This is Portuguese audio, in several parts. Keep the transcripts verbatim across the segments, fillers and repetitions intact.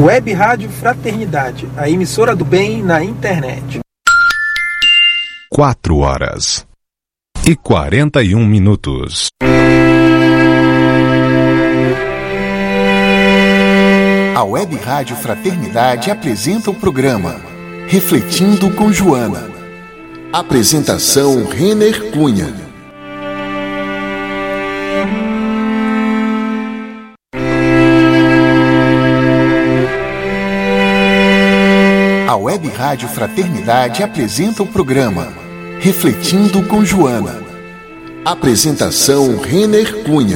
Web Rádio Fraternidade, a emissora do bem na internet. Quatro horas e quarenta e um minutos. A Web Rádio Fraternidade apresenta o programa Refletindo com Joana. Apresentação Renner Cunha. A Web Rádio Fraternidade apresenta o programa Refletindo com Joana. Apresentação Renner Cunha.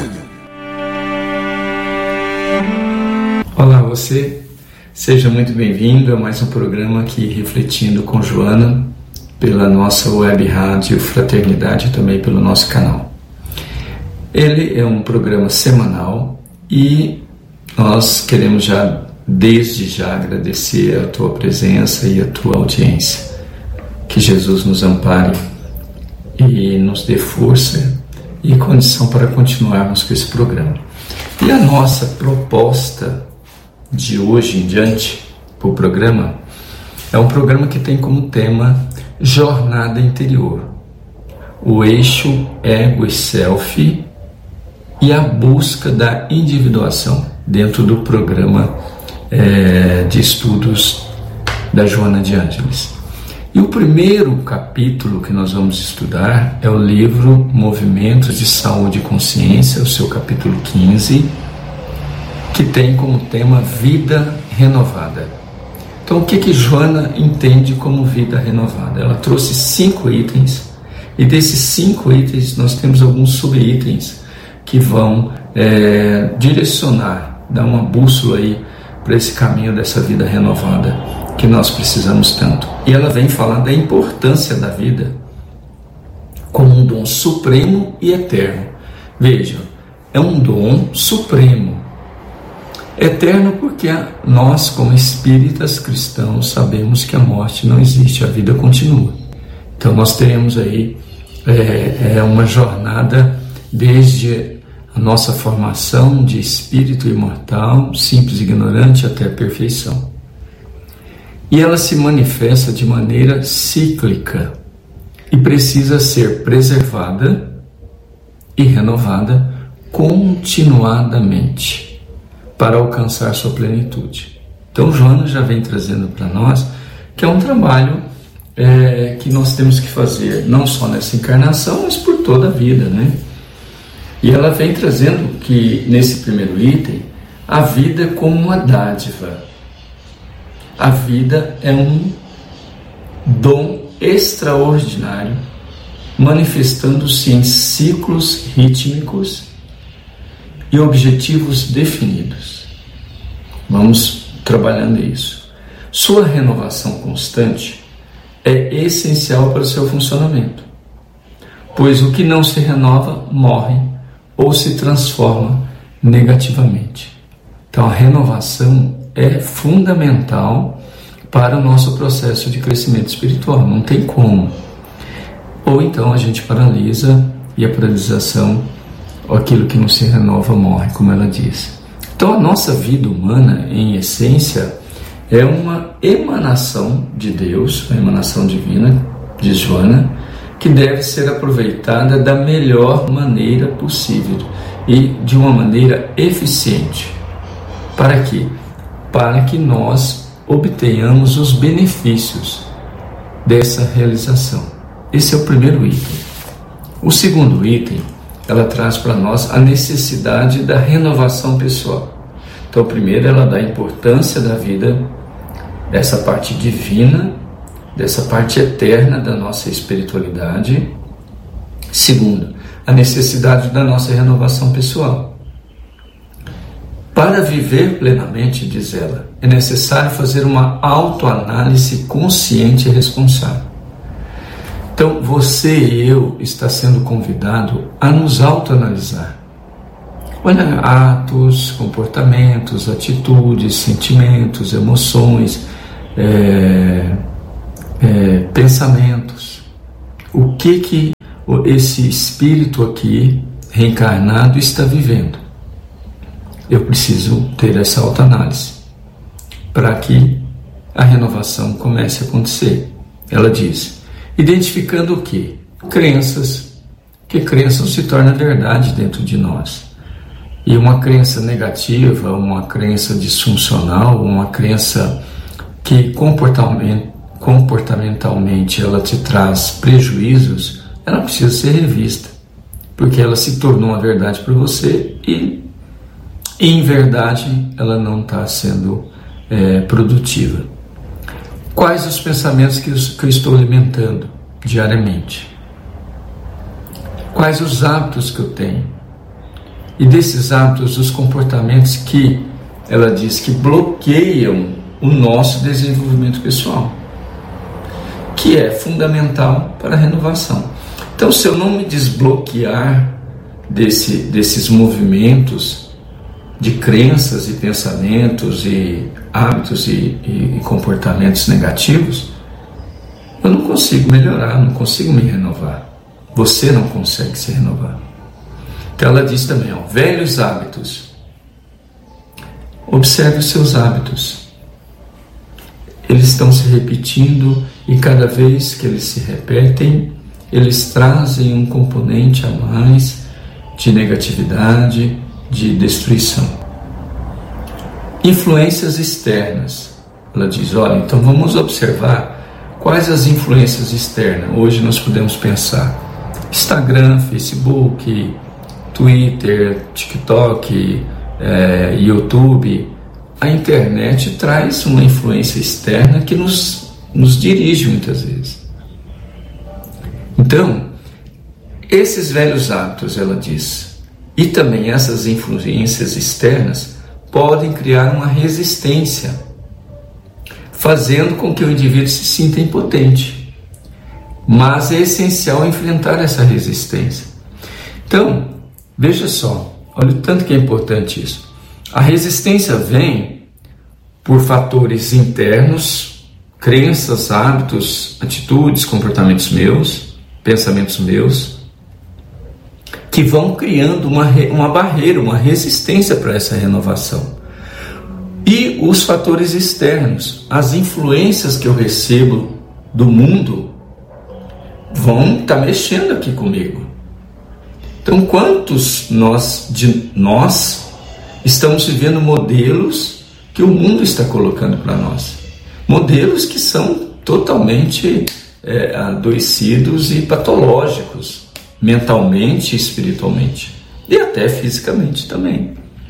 Olá você, seja muito bem-vindo a mais um programa aqui Refletindo com Joana, pela nossa Web Rádio Fraternidade e também pelo nosso canal. Ele é um programa semanal e nós queremos já desde já agradecer a tua presença e a tua audiência. Que Jesus nos ampare e nos dê força e condição para continuarmos com esse programa. E a nossa proposta de hoje em diante para o programa é um programa que tem como tema Jornada Interior, o eixo ego e self e a busca da individuação dentro do programa É, de estudos da Joana de Ângeles. E o primeiro capítulo que nós vamos estudar é o livro Movimentos de Saúde e Consciência, o seu capítulo quinze, que tem como tema Vida Renovada. Então, o que que Joana entende como vida renovada? Ela trouxe cinco itens, e desses cinco itens nós temos alguns subitens que vão é, direcionar, dar uma bússola aí para esse caminho dessa vida renovada que nós precisamos tanto. E ela vem falar da importância da vida como um dom supremo e eterno. Veja, é um dom supremo. Eterno porque nós, como espíritas cristãos, sabemos que a morte não existe, a vida continua. Então nós teremos aí é, é uma jornada desde a nossa formação de espírito imortal, simples e ignorante, até a perfeição. E ela se manifesta de maneira cíclica e precisa ser preservada e renovada continuadamente para alcançar sua plenitude. Então Joana já vem trazendo para nós que é um trabalho é, que nós temos que fazer não só nessa encarnação, mas por toda a vida, né? E ela vem trazendo que, nesse primeiro item, a vida como uma dádiva. A vida é um dom extraordinário, manifestando-se em ciclos rítmicos e objetivos definidos. Vamos trabalhando isso. Sua renovação constante é essencial para o seu funcionamento, pois o que não se renova morre ou se transforma negativamente. Então a renovação é fundamental para o nosso processo de crescimento espiritual, não tem como. Ou então a gente paralisa e a paralisação, aquilo que não se renova morre, como ela diz. Então a nossa vida humana, em essência, é uma emanação de Deus, uma emanação divina, diz Joana, que deve ser aproveitada da melhor maneira possível e de uma maneira eficiente. Para quê? Para que nós obtenhamos os benefícios dessa realização. Esse é o primeiro item. O segundo item, ela traz para nós a necessidade da renovação pessoal. Então, primeiro, ela dá a importância da vida, dessa parte divina, dessa parte eterna da nossa espiritualidade. Segundo, a necessidade da nossa renovação pessoal. Para viver plenamente, diz ela, é necessário fazer uma autoanálise consciente e responsável. Então, você e eu está sendo convidado a nos autoanalisar. Olha, atos, comportamentos, atitudes, sentimentos, emoções, é... É, pensamentos. O que que esse espírito aqui reencarnado está vivendo? Eu preciso ter essa autoanálise. para que a renovação comece a acontecer. Ela diz, identificando o quê? Crenças, que crença se torna verdade dentro de nós. E uma crença negativa, uma crença disfuncional, uma crença que comportamentalmente ela te traz prejuízos, ela precisa ser revista, porque ela se tornou uma verdade para você e, em verdade, ela não está sendo é, produtiva. Quais os pensamentos que eu estou alimentando diariamente? Quais os hábitos que eu tenho? E desses hábitos, os comportamentos que ela diz que bloqueiam o nosso desenvolvimento pessoal, que é fundamental para a renovação. Então, se eu não me desbloquear desse, desses movimentos de crenças e pensamentos e hábitos e, e, e comportamentos negativos, eu não consigo melhorar, não consigo me renovar. Você não consegue se renovar. Então ela diz também, ó, velhos hábitos. Observe os seus hábitos. Eles estão se repetindo e cada vez que eles se repetem, eles trazem um componente a mais de negatividade, de destruição. Influências externas. Ela diz, olha, então vamos observar quais as influências externas. Hoje nós podemos pensar Instagram, Facebook, Twitter, TikTok, é, YouTube. A internet traz uma influência externa que nos, nos dirige muitas vezes. Então, esses velhos hábitos, ela diz, e também essas influências externas podem criar uma resistência, fazendo com que o indivíduo se sinta impotente. Mas é essencial enfrentar essa resistência. Então, veja só, olha o tanto que é importante isso. A resistência vem por fatores internos, crenças, hábitos, atitudes, comportamentos meus, pensamentos meus, que vão criando uma, uma barreira, uma resistência para essa renovação. E os fatores externos, as influências que eu recebo do mundo, vão estar tá mexendo aqui comigo. Então, quantos nós, de nós estamos vivendo modelos que o mundo está colocando para nós? Modelos que são totalmente é, adoecidos e patológicos, mentalmente e espiritualmente, e até fisicamente também.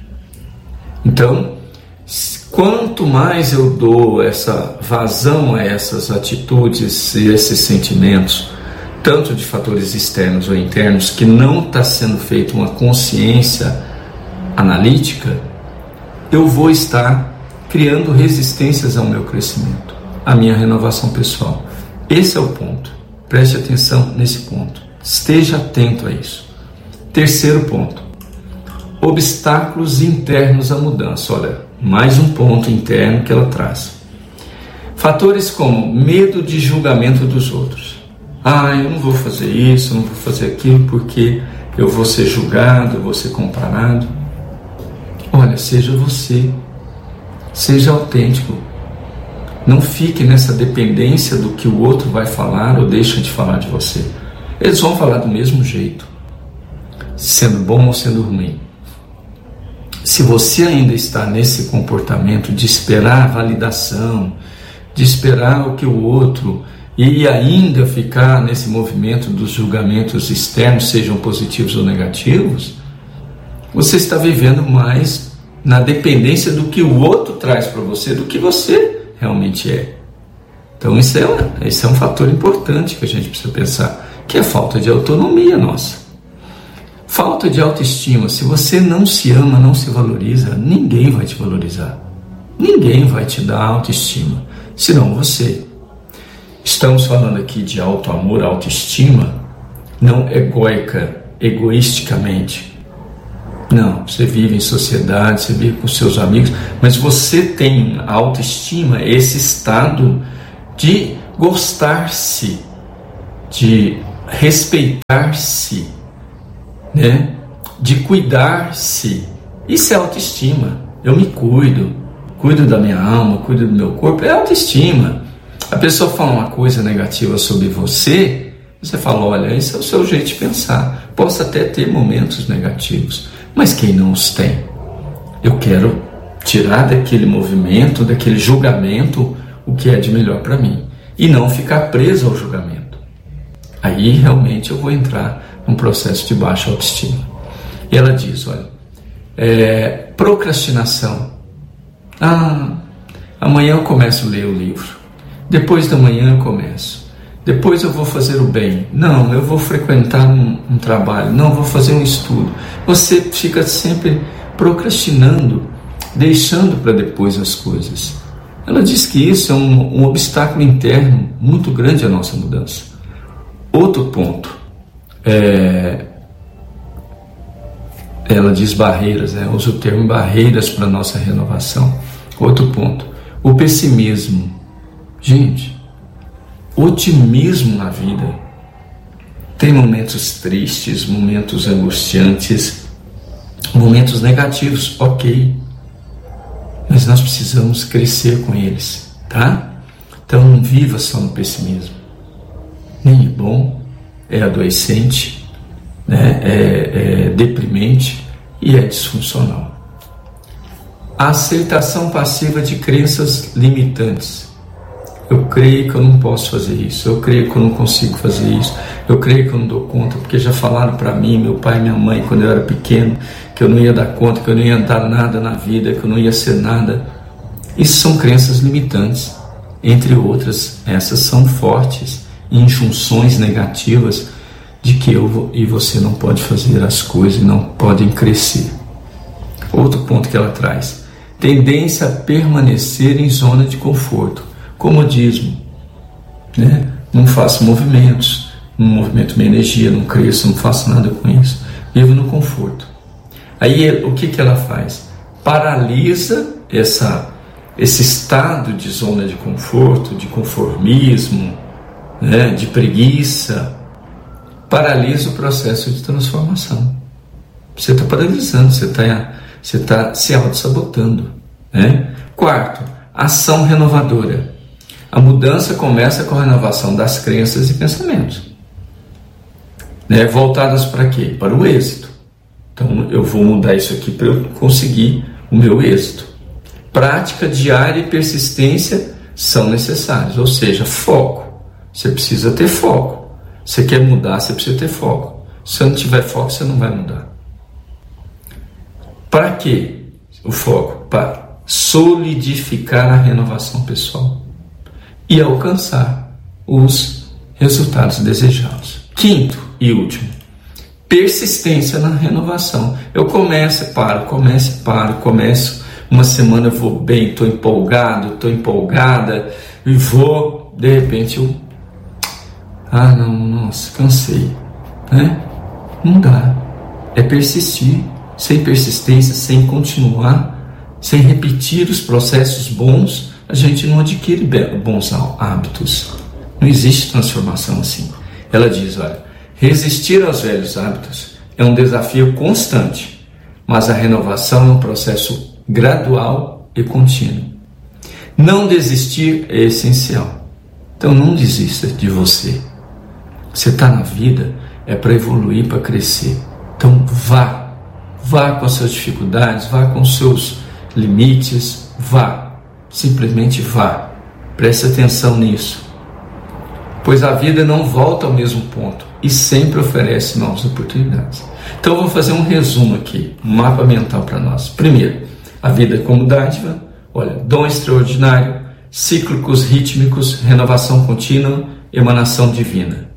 Então, quanto mais eu dou essa vazão a essas atitudes e esses sentimentos, tanto de fatores externos ou internos, que não está sendo feita uma consciência analítica, eu vou estar criando resistências ao meu crescimento, à minha renovação pessoal. Esse é o ponto. Preste atenção nesse ponto. Esteja atento a isso. Terceiro ponto. Obstáculos internos à mudança. Olha, mais um ponto interno que ela traz. Fatores como medo de julgamento dos outros. Ah, eu não vou fazer isso, eu não vou fazer aquilo porque eu vou ser julgado, eu vou ser comparado. Olha, seja você, seja autêntico. Não fique nessa dependência do que o outro vai falar ou deixa de falar de você. Eles vão falar do mesmo jeito, sendo bom ou sendo ruim. Se você ainda está nesse comportamento de esperar a validação, de esperar o que o outro, e ainda ficar nesse movimento dos julgamentos externos, sejam positivos ou negativos, você está vivendo mais na dependência do que o outro traz para você do que você realmente é. Então isso é, um, isso é um fator importante que a gente precisa pensar, que é a falta de autonomia nossa. Falta de autoestima. Se você não se ama, não se valoriza, ninguém vai te valorizar. Ninguém vai te dar autoestima, senão você. Estamos falando aqui de auto-amor, autoestima, não egóica, egoisticamente. Não, você vive em sociedade, você vive com seus amigos, mas você tem autoestima, esse estado de gostar-se, de respeitar-se, né? De cuidar-se. Isso é autoestima. Eu me cuido, cuido da minha alma, cuido do meu corpo, é autoestima. A pessoa fala uma coisa negativa sobre você, você fala, olha, esse é o seu jeito de pensar. Posso até ter momentos negativos, mas quem não os tem? Eu quero tirar daquele movimento, daquele julgamento, o que é de melhor para mim. E não ficar preso ao julgamento. Aí realmente eu vou entrar num processo de baixa autoestima. E ela diz, olha, é, procrastinação. Ah, amanhã eu começo a ler o livro. Depois da manhã eu começo. Depois eu vou fazer o bem. Não, eu vou frequentar um, um trabalho. Não, vou fazer um estudo. Você fica sempre procrastinando, deixando para depois as coisas. Ela diz que isso é um, um obstáculo interno muito grande à nossa mudança. Outro ponto, é, ela diz barreiras, né? Usa o termo barreiras para a nossa renovação. Outro ponto, o pessimismo. Gente, otimismo na vida. Tem momentos tristes, momentos angustiantes, momentos negativos, ok. Mas nós precisamos crescer com eles, tá? Então não viva só no pessimismo. Nem é bom, é adoecente, né? é, é deprimente e é disfuncional. A aceitação passiva de crenças limitantes. Eu creio que eu não posso fazer isso, eu creio que eu não consigo fazer isso, eu creio que eu não dou conta, porque já falaram para mim, meu pai e minha mãe, quando eu era pequeno, que eu não ia dar conta, que eu não ia dar nada na vida, que eu não ia ser nada. Isso são crenças limitantes, entre outras. Essas são fortes injunções negativas de que eu e você não pode fazer as coisas e não podem crescer. Outro ponto que ela traz, tendência a permanecer em zona de conforto, comodismo, né? Não faço movimentos, não movimento minha energia, não cresço, não faço nada com isso, vivo no conforto. Aí o que, que ela faz? Paralisa essa, esse estado de zona de conforto, de conformismo, né, de preguiça, paralisa o processo de transformação. Você está paralisando, você está você tá se auto-sabotando, né? Quarto, ação renovadora. A mudança começa com a renovação das crenças e pensamentos, né, voltadas para quê? Para o êxito. Então eu vou mudar isso aqui para eu conseguir o meu êxito. Prática diária e persistência são necessários, ou seja, foco. Você precisa ter foco. Você quer mudar, você precisa ter foco. Se você não tiver foco, você não vai mudar. Para quê o foco? Para solidificar a renovação pessoal e alcançar os resultados desejados. Quinto e último, persistência na renovação. Eu começo e paro, começo e paro, começo. Uma semana eu vou bem, estou empolgado, estou empolgada e vou, de repente eu... Ah, não, nossa, cansei, né? Não dá. É persistir. Sem persistência, sem continuar, sem repetir os processos bons, a gente não adquire bons hábitos. Não existe transformação assim. Ela diz, olha, resistir aos velhos hábitos é um desafio constante, mas a renovação é um processo gradual e contínuo. Não desistir é essencial. Então não desista de você. Você está na vida, é para evoluir, para crescer. Então vá. Vá com as suas dificuldades, vá com os seus limites, vá. Simplesmente vá. Preste atenção nisso. Pois a vida não volta ao mesmo ponto e sempre oferece novas oportunidades. Então eu vou fazer um resumo aqui, um mapa mental para nós. Primeiro, a vida como dádiva, olha, dom extraordinário, cíclicos rítmicos, renovação contínua, emanação divina.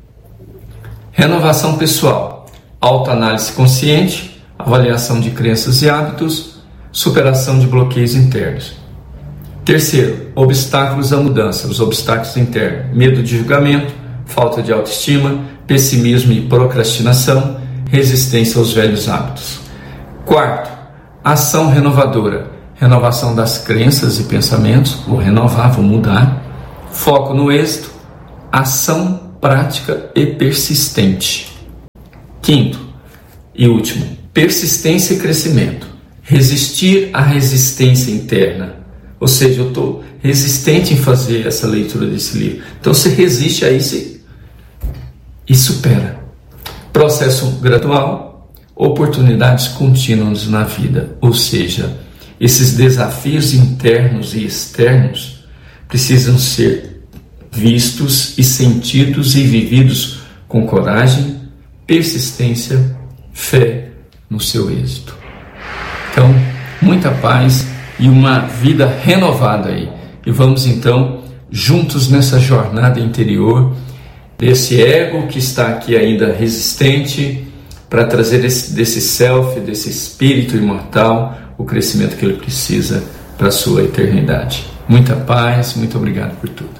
Renovação pessoal, autoanálise consciente, avaliação de crenças e hábitos, superação de bloqueios internos. Terceiro, obstáculos à mudança, os obstáculos internos, medo de julgamento, falta de autoestima, pessimismo e procrastinação, resistência aos velhos hábitos. Quarto, ação renovadora, renovação das crenças e pensamentos, vou renovar, vou mudar, foco no êxito, ação prática e persistente. Quinto e último, persistência e crescimento. Resistir à resistência interna. Ou seja, eu estou resistente em fazer essa leitura desse livro. Então você resiste a isso e, e supera. Processo gradual, oportunidades contínuas na vida. Ou seja, esses desafios internos e externos precisam ser vistos e sentidos e vividos com coragem, persistência, fé no seu êxito. Então, muita paz e uma vida renovada aí. E vamos então juntos nessa jornada interior desse ego que está aqui ainda resistente para trazer esse, desse self, desse espírito imortal, o crescimento que ele precisa para a sua eternidade. Muita paz, muito obrigado por tudo.